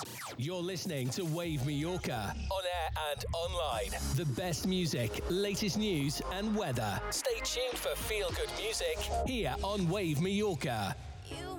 You're listening to Wave Mallorca, on air and online. The best music, latest news and weather. Stay tuned for feel-good music here on Wave Mallorca. You